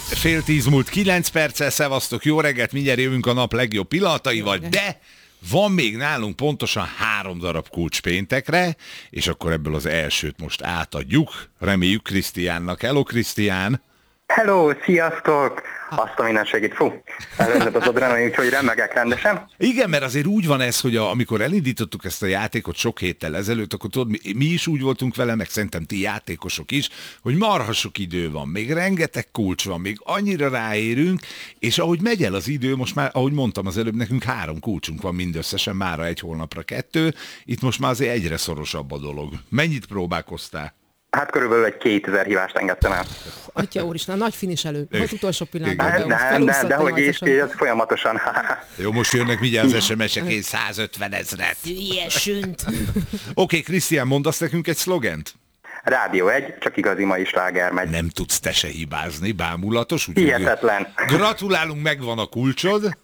Fél 10 múlt 9 perccel, szevasztok, jó reggelt, mindjárt jövünk a nap legjobb pillanataival, de van még nálunk pontosan 3 darab kulcs péntekre, és akkor ebből az elsőt most átadjuk, reméljük Krisztiánnak. Hello, Krisztián! Hello, sziasztok! Azt a minden segít. Fú, előzött az adrenalin, úgyhogy remegek rendesen. Igen, mert azért úgy van ez, hogy amikor elindítottuk ezt a játékot sok héttel ezelőtt, akkor tudod, mi is úgy voltunk vele, meg szerintem ti játékosok is, hogy marha sok idő van, még rengeteg kulcs van, még annyira ráérünk, és ahogy megy el az idő, most már, ahogy mondtam az előbb, nekünk 3 kulcsunk van mindösszesen, mára egy, holnapra 2, itt most már azért egyre szorosabb a dolog. Mennyit próbálkoztál? Hát körülbelül egy 2000 hívást engedtem el. Atya úristen, nagy finiselő. Az utolsó pillanatban. De hogy is, ez folyamatosan. Jó, most jönnek mindjárt az SMS-ek, 150 000. Ilyesünt. Oké, Krisztián, mondasz nekünk egy szlogent? Rádió 1, csak igazi mai sláger megy. Nem tudsz te se hibázni, bámulatos. Hihetetlen. Gratulálunk, megvan a kulcsod.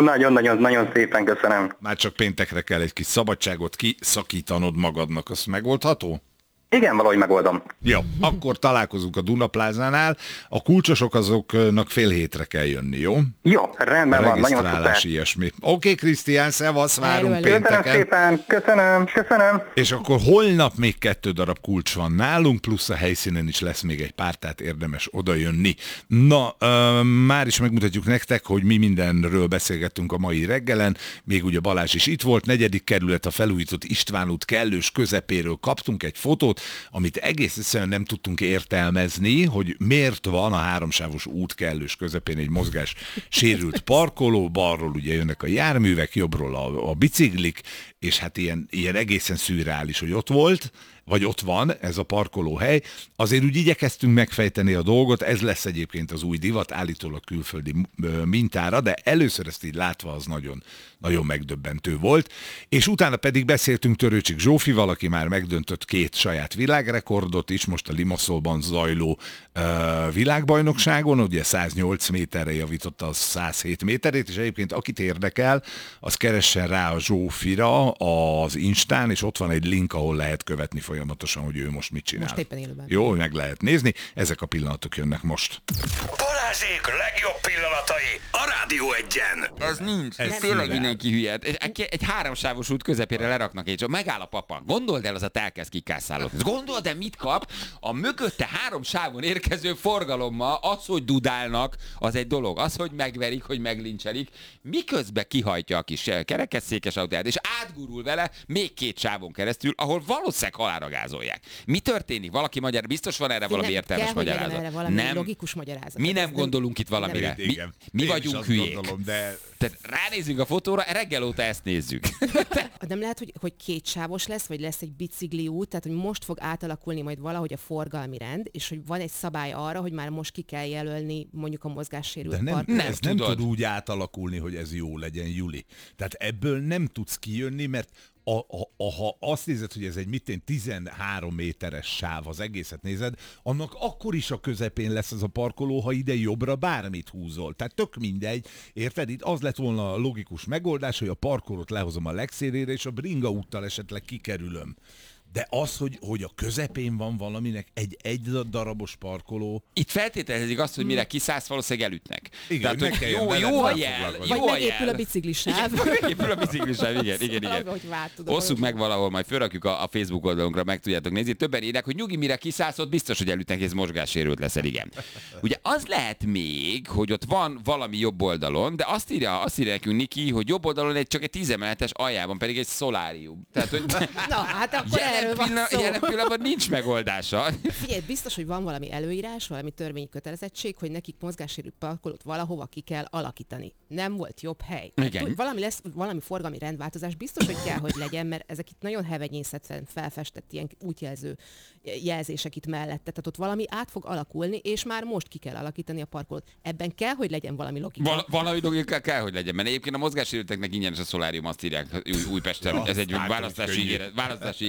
Nagyon szépen köszönöm. Már csak péntekre kell egy kis szabadságot kiszakítanod magadnak, az megoldható? Igen, valahogy megoldom. Jó, akkor találkozunk a Dunaplázánál. A kulcsosok azoknak fél hétre kell jönni, jó? Jó, rendben van, nagyon szuper. Ilyesmi. Oké, Krisztián, szevasz, várunk pénteken. Köszönöm szépen, köszönöm. És akkor holnap még 2 darab kulcs van nálunk, plusz a helyszínen is lesz még egy pár, tehát érdemes odajönni. Na, már is megmutatjuk nektek, hogy mi mindenről beszélgettünk a mai reggelen. Még ugye Balázs is itt volt, 4. kerület, a felújított István út kellős közepéről kaptunk egy fotót, amit egész egyszerűen nem tudtunk értelmezni, hogy miért van a 3-sávos út kellős közepén egy mozgás sérült parkoló, balról ugye jönnek a járművek, jobbról a biciklik, és hát ilyen egészen szürreális, hogy ott volt, vagy ott van ez a parkolóhely. Azért úgy igyekeztünk megfejteni a dolgot, ez lesz egyébként az új divat, állítólag külföldi mintára, de először ezt így látva az nagyon megdöbbentő volt. És utána pedig beszéltünk Törőcsik Zsófival, aki már megdöntött 2 saját világrekordot is, most a Limasszolban zajló világbajnokságon, ugye 108 méterre javította a 107 méterét, és egyébként akit érdekel, az keressen rá a Zsófira az Instán, és ott van egy link, ahol lehet követni folyamatosan, hogy ő most mit csinál. Most éppen élőben. Jó, meg lehet nézni. Ezek a pillanatok jönnek most. Balázsék legjobb pillanatai a Rádió 1-en. Ez nincs. Ez tényleg mindenki hülye. Egy 3-sávos út közepére leraknak egy, megáll a papa. Gondold el, az a elkezd kikászálódni. Gondold el, mit kap a mögötte 3 sávon érkező forgalommal, az, hogy dudálnak, az egy dolog. Az, hogy megverik, hogy meglincselik, miközben kihajtja a kis kerekesszékes autóját, és átgurul vele még 2 sávon keresztül, ahol valószínűleg halálra gázolják. Mi történik? Valaki magyar, biztos van erre valami értelmes magyarázat. Erre valami logikus magyarázat. Mi nem gondolunk itt valamire. Mi vagyunk hülyék. Gondolom, de... Tehát ránézünk a fotóra, reggel óta ezt nézzük. Nem lehet, hogy 2 sávos lesz, vagy lesz egy bicikli út, tehát hogy most fog átalakulni majd valahogy a forgalmi rend, és hogy van egy szabály arra, hogy már most ki kell jelölni mondjuk a mozgássérült parkolót. Ez nem tud úgy átalakulni, hogy ez jó legyen, Juli. Tehát ebből nem tudsz kijönni, mert ha azt nézed, hogy ez egy 13 méteres sáv, az egészet nézed, annak akkor is a közepén lesz az a parkoló, ha ide jobbra bármit húzol. Tehát tök mindegy, érted? Itt az lett volna a logikus megoldás, hogy a parkolót lehozom a legszélére, és a bringa úttal esetleg kikerülöm. De az, hogy a közepén van valaminek egy darabos parkoló... Itt feltételezik azt, hogy mire kiszállsz, valószínűleg elütnek. Igen, tehát, jó a jel. Vagy megépül a biciklisáv. Megépül a biciklisáv, igen. Osszuk meg valahol, majd fölrakjuk a Facebook oldalunkra, meg tudjátok nézni. Többen írják, hogy nyugi, mire kiszállsz, ott biztos, hogy elütnek, és mozgássérült leszel, igen. Ugye az lehet még, hogy ott van valami jobb oldalon, de azt írja nekünk Niki, hogy jobb oldalon csak egy 10 emeletes, aljában pedig egy szolárium. Tehát, hogy na, hát akkor jelen pillanatban nincs megoldása. Figyelj, biztos, hogy van valami előírás, valami törvényi kötelezettség, hogy nekik mozgássérült parkolót valahova ki kell alakítani. Nem volt jobb hely. Igen. Valami forgalmi rendváltozás biztos, hogy kell, hogy legyen, mert ezek itt nagyon hevenyészetesen felfestett ilyen útjelző jelzések itt mellette. Tehát ott valami át fog alakulni, és már most ki kell alakítani a parkolót. Ebben kell, hogy legyen valami logika. Valami logika kell, hogy legyen, mert egyébként a mozgássérülteknek ingyenes a szolárium, azt írják Újpesten. Ez egy választási ígéret.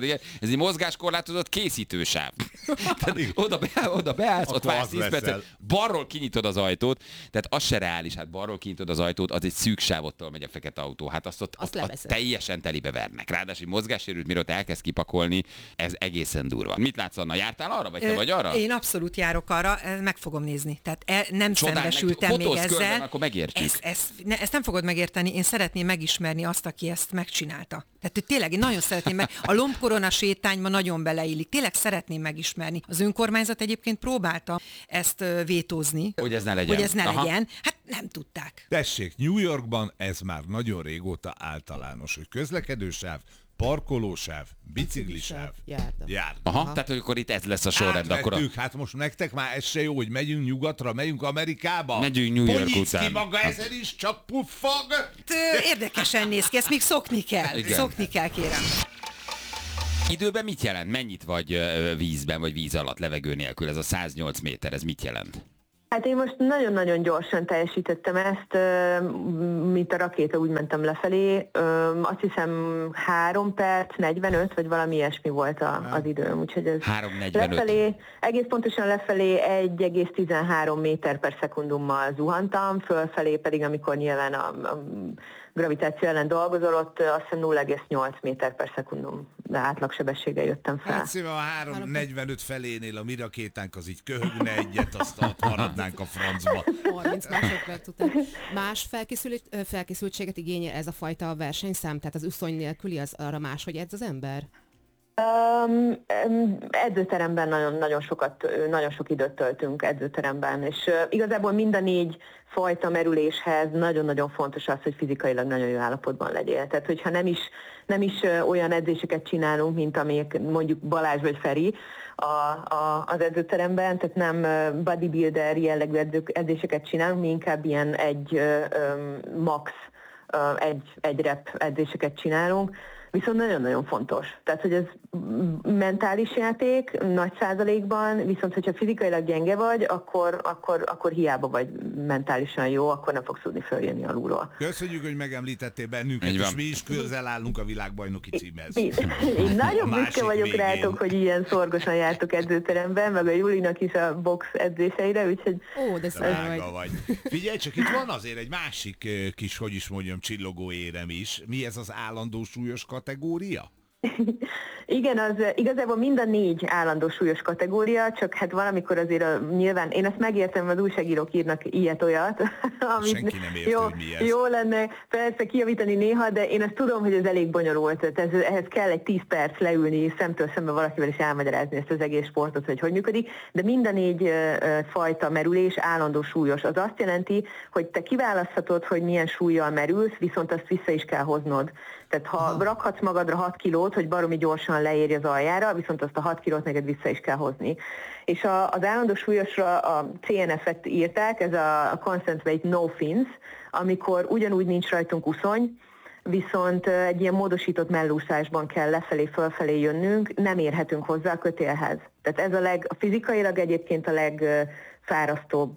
igen, ez egy mozgáskorlátozott készítősáv. Tehát oda beállsz, ott vársz 10 percet, balról kinyitod az ajtót, tehát az se reális, hát balról kinyitod az ajtót, az egy szűk sávottól megy a fekete autó, hát azt ott teljesen telibe vernek. Ráadásul mozgássérült, mire ott elkezd kipakolni, ez egészen durva. Mit látsz, Anna? Jártál arra, vagy te vagy arra? Én abszolút járok arra, meg fogom nézni. Tehát nem szembesültem még ezzel. Körben, akkor megértjük. Ezt nem fogod megérteni, én szeretném megismerni azt, aki ezt megcsinálta. Tehát tényleg én nagyon szeretném a lombkorona sétányba nagyon beleillik. Tényleg szeretném megismerni. Az önkormányzat egyébként próbálta ezt vétózni. Hogy ez ne legyen. Hát nem tudták. Tessék, New Yorkban ez már nagyon régóta általános, hogy közlekedősáv, parkolósáv, biciklisáv, járda. Aha, tehát akkor itt ez lesz a sorrend. Hát most nektek már ez se jó, hogy megyünk nyugatra, megyünk Amerikába. Megyünk New York után. Ki maga ezen is, csak puffog. Érdekesen néz ki, ezt még szokni kell. Igen. Szokni kell, kérem. Időben mit jelent? Mennyit vagy vízben, vagy víz alatt, levegő nélkül? Ez a 108 méter, ez mit jelent? Hát én most nagyon-nagyon gyorsan teljesítettem ezt, mint a rakéta, úgy mentem lefelé. Azt hiszem 3 perc, 45, vagy valami ilyesmi volt az időm. Úgyhogy ez 3:45. lefelé, egész pontosan lefelé 1,13 méter per szekundummal zuhantam, fölfelé pedig, amikor nyilván a gravitáció ellen dolgozol, ott azt hiszem 0,8 méter per szekundum, de átlagsebességgel jöttem fel. Hát szépen a 3:45 felénél a mi rakétánk az így köhögne egyet, aztán maradnánk a francba. 30 másodperc után. Más felkészültséget igényel ez a fajta versenyszám? Tehát az uszony nélküli, az arra máshogy edz az ember? Edzőteremben nagyon sok időt töltünk edzőteremben, és igazából mind a 4 fajta merüléshez nagyon-nagyon fontos az, hogy fizikailag nagyon jó állapotban legyél. Tehát, hogyha nem is olyan edzéseket csinálunk, mint amelyek mondjuk Balázs vagy Feri az edzőteremben, tehát nem bodybuilder jellegű edzéseket csinálunk, mi inkább ilyen max egy rep edzéseket csinálunk. Viszont nagyon-nagyon fontos. Tehát, hogy ez mentális játék, nagy százalékban, viszont hogyha fizikailag gyenge vagy, akkor hiába vagy mentálisan jó, akkor nem fogsz tudni följönni alulról. Köszönjük, hogy megemlítettél bennünket, és mi is közel állunk a világbajnoki címhez. Én nagyon büszke vagyok rátok, hogy ilyen szorgosan jártok edzőteremben, meg a Julinak is a box edzéseire, úgyhogy... Ó, de drága vagy. Figyelj csak, itt van azért egy másik kis, hogy is mondjam, csillogó érem is. Mi ez az állandó súlyos kategória? Igen, az igazából mind a 4 állandó súlyos kategória, csak hát valamikor azért nyilván, én ezt megértem, az újságírók írnak ilyet-olyat, amit senki nem érti, hogy mi ez. Jó lenne persze kijavítani néha, de én ezt tudom, hogy ez elég bonyolult, tehát ehhez kell egy 10 perc leülni, szemtől szembe valakivel is elmagyarázni ezt az egész sportot, hogy működik, de mind a 4 fajta merülés állandó súlyos. Az azt jelenti, hogy te kiválaszthatod, hogy milyen súllyal merülsz, viszont azt vissza is kell hoznod. Tehát ha rakhatsz magadra 6 kilót, hogy baromi gyorsan leérj az aljára, viszont azt a 6 kilót neked vissza is kell hozni. És az állandó súlyosra a CNF-et írták, ez a Constant Weight No Fins, amikor ugyanúgy nincs rajtunk uszony, viszont egy ilyen módosított mellúszásban kell lefelé-fölfelé jönnünk, nem érhetünk hozzá a kötélhez. Tehát ez a fizikailag egyébként a legfárasztóbb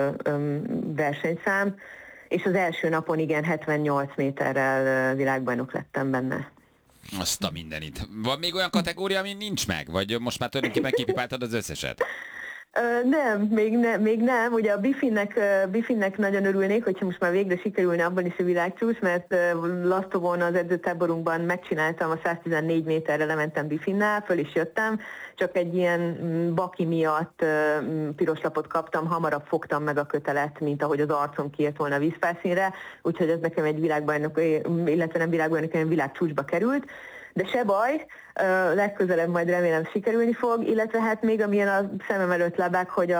versenyszám, és az első napon igen 78 méterrel világbajnok lettem benne. Azt a mindenit. Van még olyan kategória, ami nincs meg? Vagy most már tulajdonképpen kipipáltad az összeset? Nem, még nem. Ugye a Bifinnek nagyon örülnék, hogyha most már végre sikerülne abban is a világcsúcs, mert Lasztovon az edzőtáborunkban megcsináltam, a 114 méterre lementem Bifinnel, föl is jöttem, csak egy ilyen baki miatt piros lapot kaptam, hamarabb fogtam meg a kötelet, mint ahogy az arcom kiért volna a vízfelszínre, úgyhogy ez nekem egy világbajnok, illetve nem világbajnok, hanem világcsúcsba került. De se baj, legközelebb majd remélem sikerülni fog, illetve hát még amilyen a szemem előtt lebeg, hogy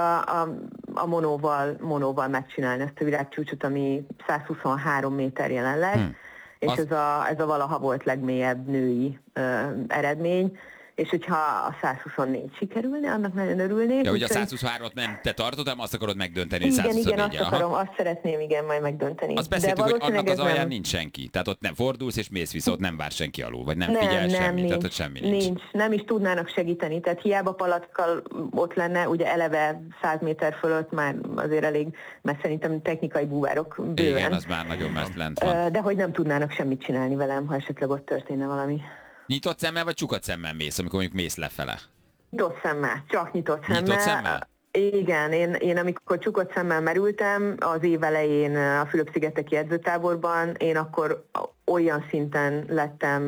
a monóval megcsinálni ezt a világcsúcsot, ami 123 méter jelenleg, és ez a valaha volt legmélyebb női eredmény. És hogyha a 124 sikerülne, annak nagyon örülnék. Ja, hogy a 123-at nem te tartod, hanem azt akarod megdönteni, hogy igen, 124. Igen, azt akarom, azt szeretném, igen, majd megdönteni. Azt beszéltük, hogy annak az alján nincs senki. Tehát ott nem fordulsz és mész vissza, ott nem vár senki alul, vagy nem figyel semmi. Tehát ott semmi nincs. Nem is tudnának segíteni. Tehát hiába palackal ott lenne, ugye eleve 100 méter fölött már azért elég, mert szerintem technikai búvárok bőven. Igen, az már nagyon messze lent van. De hogy nem tudnának semmit csinálni velem, ha esetleg ott történne valami. Nyitott szemmel vagy csukadt szemmel mész, amikor mondjuk mész lefele? Nyitott szemmel, csak nyitott szemmel. Nyitott szemmel? Igen, én amikor csukott szemmel merültem, az év elején a Fülöp-szigeteki edzőtáborban, én akkor olyan szinten lettem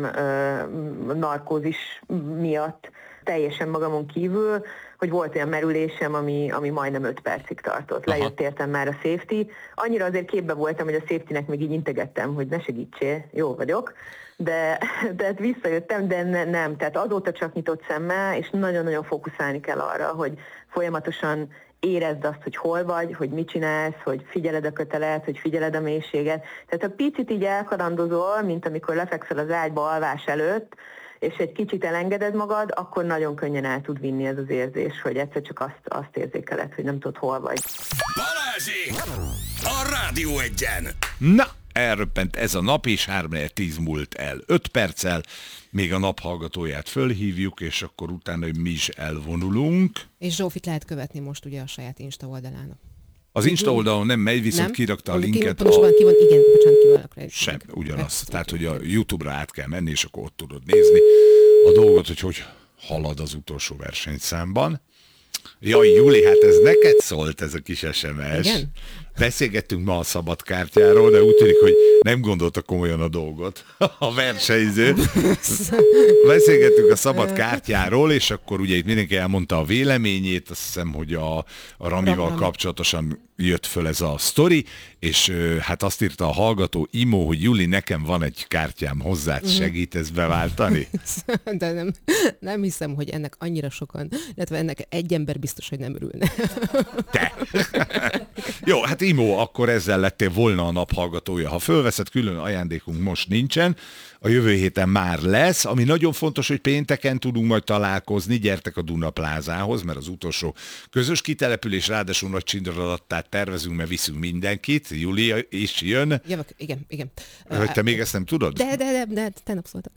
narkózis miatt teljesen magamon kívül, hogy volt olyan merülésem, ami majdnem 5 percig tartott. Lejött értem már a safety. Annyira azért képbe voltam, hogy a safetynek még így integettem, hogy ne segítsél, jó vagyok. De visszajöttem, de nem. Tehát azóta csak nyitott szemmel, és nagyon-nagyon fókuszálni kell arra, hogy folyamatosan érezd azt, hogy hol vagy, hogy mit csinálsz, hogy figyeled a kötelet, hogy figyeled a mélységet. Tehát ha picit így elkalandozol, mint amikor lefekszel az ágyba alvás előtt, és egy kicsit elengeded magad, akkor nagyon könnyen el tud vinni ez az érzés, hogy egyszer csak azt érzékeled, hogy nem tudod, hol vagy. Balázsék! A Rádió Egyen! Na, elröppent ez a nap, és 3:10 múlt el 5 perccel, még a naphallgatóját fölhívjuk, és akkor utána mi is elvonulunk. És Zsófit lehet követni most ugye a saját Insta oldalán. Az Insta oldalon nem megy, viszont kirakta a linket. Ki van, igen, bocsánat, ki van. Sem, ugyanaz. Tehát, hogy a YouTube-ra át kell menni, és akkor ott tudod nézni a dolgot, hogy halad az utolsó versenyszámban. Jaj, Juli, hát ez neked szólt ez a kis SMS. Igen? Beszélgettünk ma a szabadkártyáról, de úgy tűnik, hogy nem gondolta komolyan a dolgot a versenyző. Beszélgettünk a szabadkártyáról, és akkor ugye itt mindenki elmondta a véleményét, azt hiszem, hogy a Ramival kapcsolatosan jött föl ez a sztori, és hát azt írta a hallgató Imó, hogy Juli, nekem van egy kártyám, hozzád segít ezt beváltani? De nem hiszem, hogy ennek annyira sokan, illetve ennek egy ember biztos, hogy nem örülne. Te! Jó, hát Imó, akkor ezzel lettél volna a naphallgatója. Ha fölveszed, külön ajándékunk most nincsen, a jövő héten már lesz, ami nagyon fontos, hogy pénteken tudunk majd találkozni, gyertek a Duna plázához, mert az utolsó közös kitelepülés, ráadásul nagy csindradattát tervezünk, mert viszünk mindenkit, Júlia is jön. Jövök, igen. Hogy te még ezt nem tudod? De tegnap szóltam.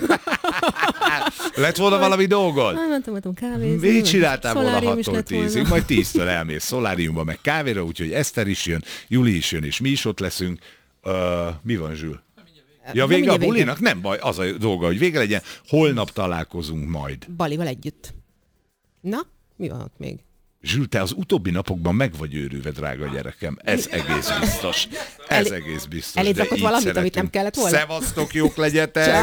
Lett volna valami dolgod? Mentem kávézni. Mit csináltál volna 6-tól 10-ig? Majd 10-től elmész szoláriumba, meg kávéra, úgyhogy Eszter is jön, Juli is jön, és mi is ott leszünk. Mi van, Zsül? Ja, vége a bulinak? Nem baj, az a dolga, hogy vége legyen. Holnap találkozunk majd. Balival együtt. Na, mi van ott még? Zsül, te az utóbbi napokban meg vagy őrülve, drága gyerekem. Ez egész biztos. Ez egész biztos. Eléd rakott valamit, amit nem kellett volna? Szevasztok, jók legyetek!